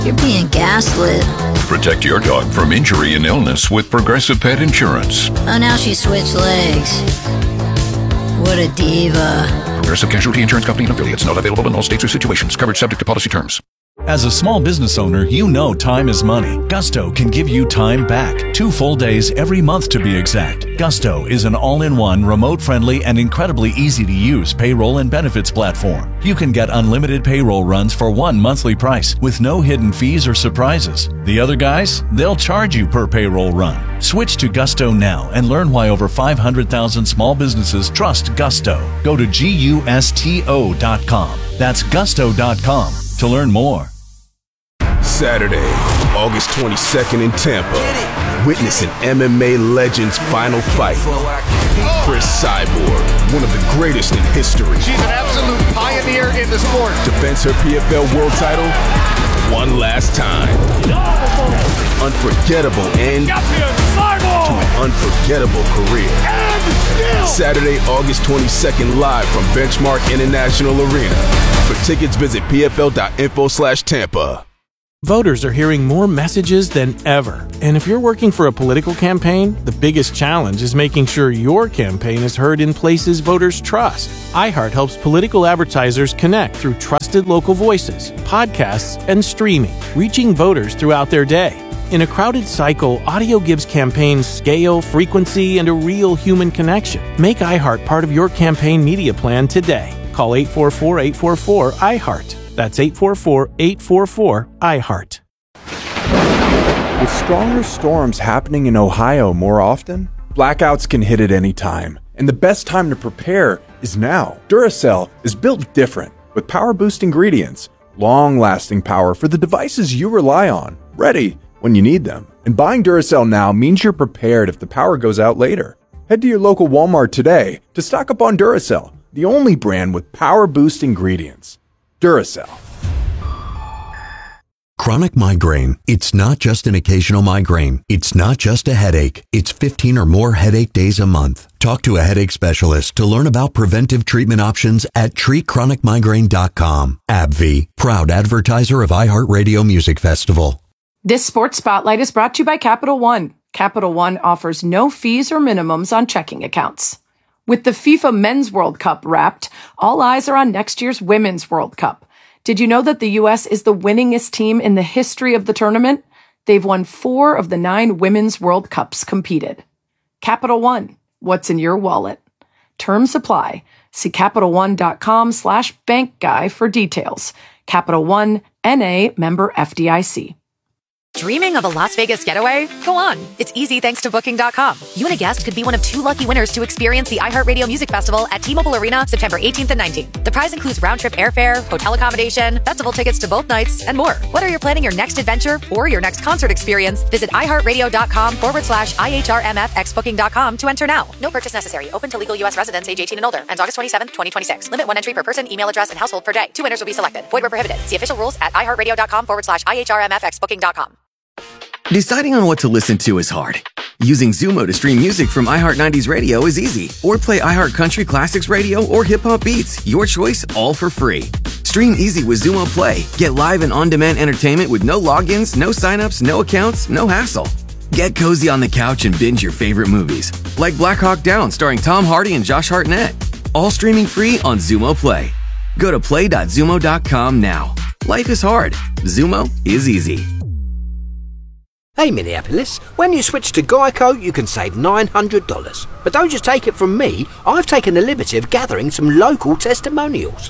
You're being gaslit. Protect your dog from injury and illness with Progressive Pet Insurance. Oh, now she switched legs. What a diva. Progressive Casualty Insurance Company and affiliates. Not available in all states or situations. Coverage subject to policy terms. As a small business owner, you know time is money. Gusto can give you time back. 2 full days every month to be exact. Gusto is an all-in-one, remote-friendly, and incredibly easy-to-use payroll and benefits platform. You can get unlimited payroll runs for one monthly price with no hidden fees or surprises. The other guys, they'll charge you per payroll run. Switch to Gusto now and learn why over 500,000 small businesses trust Gusto. Go to GUSTO.com. That's Gusto.com to learn more. Saturday, August 22nd in Tampa. Witness an MMA legend's final fight. Chris Cyborg, one of the greatest in history. She's an absolute pioneer in the sport. Defends her PFL world title one last time. Unforgettable end to an unforgettable career. Saturday, August 22nd, live from Benchmark International Arena. For tickets, visit pfl.info/Tampa. Voters are hearing more messages than ever. And if you're working for a political campaign, the biggest challenge is making sure your campaign is heard in places voters trust. iHeart helps political advertisers connect through trusted local voices, podcasts, and streaming, reaching voters throughout their day. In a crowded cycle, audio gives campaigns scale, frequency, and a real human connection. Make iHeart part of your campaign media plan today. Call 844-844-iHeart. That's 844-844-iHeart. With stronger storms happening in Ohio more often, blackouts can hit at any time. And the best time to prepare is now. Duracell is built different, with power-boost ingredients, long-lasting power for the devices you rely on, ready when you need them. And buying Duracell now means you're prepared if the power goes out later. Head to your local Walmart today to stock up on Duracell, the only brand with power-boost ingredients. Duracell. Chronic migraine. It's not just an occasional migraine. It's not just a headache. It's 15 or more headache days a month. Talk to a headache specialist to learn about preventive treatment options at treatchronicmigraine.com. AbbVie, proud advertiser of iHeartRadio Music Festival. This Sports Spotlight is brought to you by Capital One. Capital One offers no fees or minimums on checking accounts. With the FIFA Men's World Cup wrapped, all eyes are on next year's Women's World Cup. Did you know that the U.S. is the winningest team in the history of the tournament? They've won 4 of the 9 Women's World Cups competed. Capital One, what's in your wallet? Terms apply. See CapitalOne.com/bankguy for details. Capital One, N.A., member FDIC. Dreaming of a Las Vegas getaway? Go on. It's easy thanks to Booking.com. You and a guest could be one of 2 lucky winners to experience the iHeartRadio Music Festival at T-Mobile Arena September 18th and 19th. The prize includes round-trip airfare, hotel accommodation, festival tickets to both nights, and more. Whether you're planning your next adventure or your next concert experience, visit iHeartRadio.com/IHRMFX Booking.com to enter now. No purchase necessary. Open to legal U.S. residents age 18 and older. Ends August 27th, 2026. Limit 1 entry per person, email address, and household per day. 2 winners will be selected. Void where prohibited. See official rules at iHeartRadio.com/IHRMFX Booking.com. Deciding on what to listen to is hard. Using Zumo to stream music from iHeart 90s Radio is easy. Or play iHeart Country Classics Radio or Hip Hop Beats. Your choice, all for free. Stream easy with Zumo Play. Get live and on-demand entertainment with no logins, no signups, no accounts, no hassle. Get cozy on the couch and binge your favorite movies. Like Black Hawk Down starring Tom Hardy and Josh Hartnett. All streaming free on Zumo Play. Go to play.zumo.com now. Life is hard. Zumo is easy. Hey Minneapolis, when you switch to Geico, you can save $900. But don't just take it from me, I've taken the liberty of gathering some local testimonials.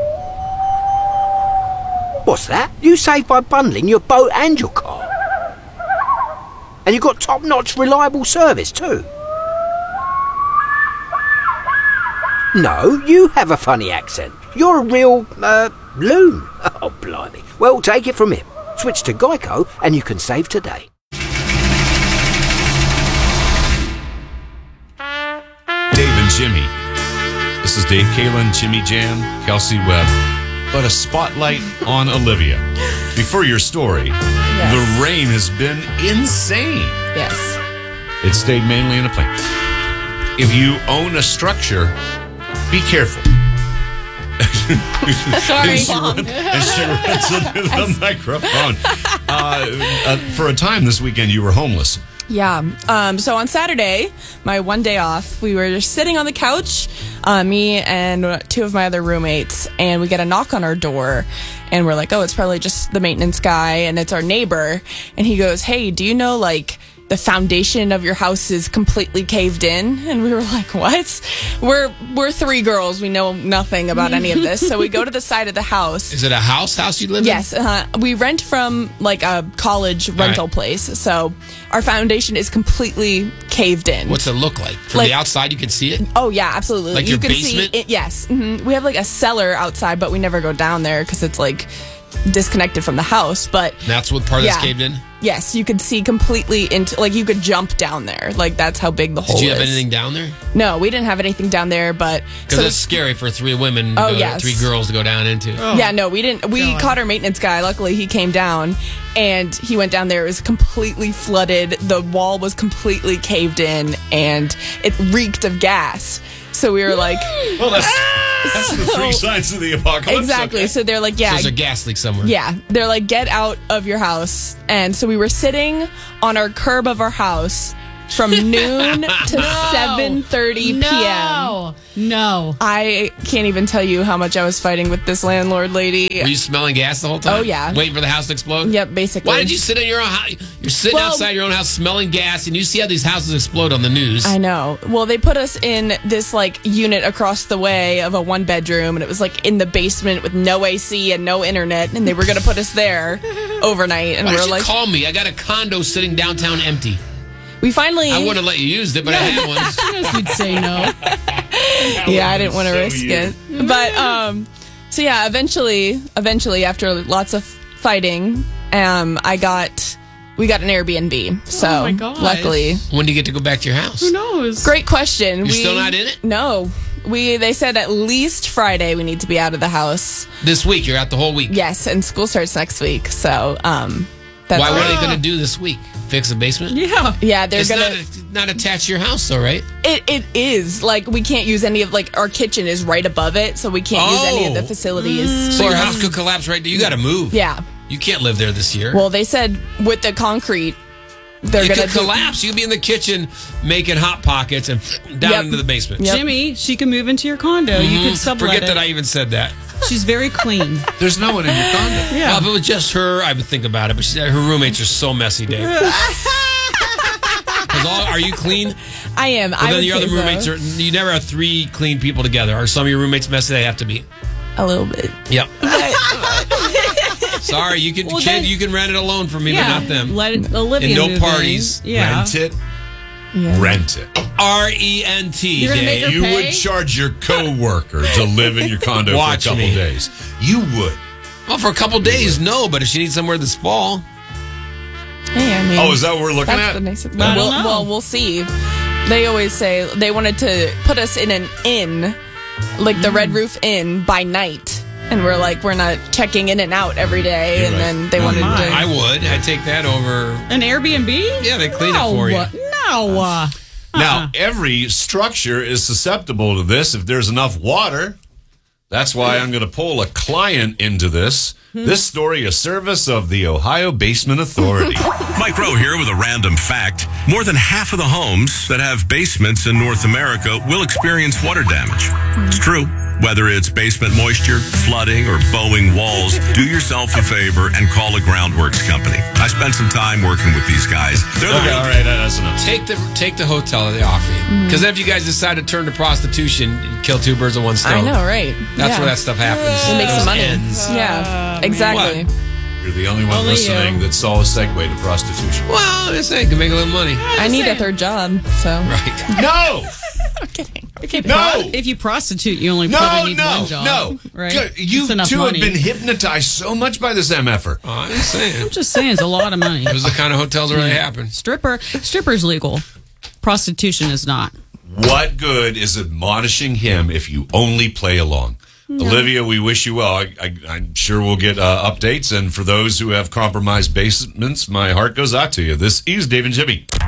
What's that? You saved by bundling your boat and your car. And you've got top-notch reliable service too. No, you have a funny accent. You're a real, loon. Oh, blimey. Well, take it from him. Switch to Geico and you can save today. Dave and Jimmy. This is Dave Kalin, Jimmy Jam, Kelsey Webb. But a spotlight on Olivia. Before your story, yes. The rain has been insane. Yes. It stayed mainly in a plane. If you own a structure, be careful. Sorry. and she runs into the microphone. For a time this weekend, you were homeless. Yeah. So on Saturday, my one day off, we were just sitting on the couch, me and two of my other roommates, and we get a knock on our door. And we're like, oh, it's probably just the maintenance guy, and it's our neighbor. And he goes, hey, do you know, like, the foundation of your house is completely caved in? And we were like, what? We're three girls. We know nothing about any of this. So we go to the side of the house. Is it a house you live in? Yes. We rent from like a college rental place. So our foundation is completely caved in. What's it look like? From the outside, you can see it? Oh, yeah, absolutely. Like you your can basement? See it. Yes. Mm-hmm. We have like a cellar outside, but we never go down there because it's like disconnected from the house. But that's what part that's caved in? Yes, you could see completely into, like, you could jump down there. Like, that's how big the hole is. Did you have anything down there? No, we didn't have anything down there, but... Because it's scary for three women, three girls to go down into. Oh. Yeah, no, we didn't. We caught our maintenance guy. Luckily, he came down, and he went down there. It was completely flooded. The wall was completely caved in, and it reeked of gas. So we were like... Well, that's the three signs of the apocalypse. Exactly. Okay. So they're like, yeah. So there's a gas leak somewhere. Yeah. They're like, get out of your house. And so we were sitting on our curb of our house from noon to 7:30 p.m. No. I can't even tell you how much I was fighting with this landlord lady. Were you smelling gas the whole time? Oh, yeah. Waiting for the house to explode? Yep, basically. Why did you sit in your own house? You're sitting outside your own house smelling gas, and you see how these houses explode on the news. I know. Well, they put us in this, like, unit across the way of a one-bedroom, and it was, like, in the basement with no AC and no internet, and they were going to put us there overnight. And Why we're did you like, call me? I got a condo sitting downtown empty. We finally... I wouldn't have let you use it, but I had one. Yes, you'd say no. Yeah, I didn't want to risk it. But, so yeah, eventually, after lots of fighting, we got an Airbnb. So, oh my gosh. Luckily. When do you get to go back to your house? Who knows? Great question. You're still not in it? No. They said at least Friday we need to be out of the house. This week? You're out the whole week? Yes, and school starts next week. So, that's Why were they going to do this week? Fix the basement? Yeah, they're going to... It's not attached to your house, though, right? It is. Like, we can't use any of... Like, our kitchen is right above it, so we can't use any of the facilities. So your house could collapse right there. You got to move. Yeah. You can't live there this year. Well, they said with the concrete, they're going to collapse. You'd be in the kitchen making Hot Pockets and down into the basement. Jimmy, she can move into your condo. You could sublet Forget it. that I even said that. She's very clean. There's no one in your condo. Yeah. Well, if it was just her, I would think about it. But her roommates are so messy, Dave. Are you clean? I am. Well, I then would your other say roommates so. are. You never have three clean people together. Are some of your roommates messy? They have to be. A little bit. Yep. Sorry, you can you can rent it alone for me, but not them. Let Olivia and no move parties. In. Yeah. Rent it. Yeah. Rent it. RENT. You're gonna make her You pay? would charge your coworker to live in your condo Watch for a couple me. days. You would. Well, for a couple days, no. But if she needs somewhere this fall, Hey, I mean, Oh, is that what we're looking that's at? the nice. I don't know. Well, we'll see. They always say they wanted to put us in an inn, like the Red Roof Inn, by night. And we're like, we're not checking in and out every day. You're and right. then they wanted to. I would. I'd take that over. An Airbnb? Yeah, they clean it for you. No. Now, every structure is susceptible to this if there's enough water. That's why I'm going to pull a client into this. This story, a service of the Ohio Basement Authority. Mike Rowe here with a random fact. More than half of the homes that have basements in North America will experience water damage. It's true. Whether it's basement moisture, flooding, or bowing walls, do yourself a favor and call a Groundworks company. I spent some time working with these guys. They're the All right, that's enough. Take the hotel that they offer you. Because then if you guys decide to turn to prostitution, you kill two birds with one stone. I know, right? That's where that stuff happens. You make some money. Ends. Yeah, exactly. What? You're the only one Only listening you. that saw a segue to prostitution. Well, I'm just saying, can make a little money. I need a third job, so. Right. No! I'm kidding. No! If you prostitute, you only probably need one job. No. Right? Good. You It's enough two money. have been hypnotized so much by this MFer. Oh, I'm just saying. I'm just saying, it's a lot of money. Those are the kind of hotels where they happen. Stripper's legal. Prostitution is not. What good is admonishing him if you only play along? No. Olivia, we wish you well. I'm sure we'll get updates. And for those who have compromised basements, my heart goes out to you. This is Dave and Jimmy.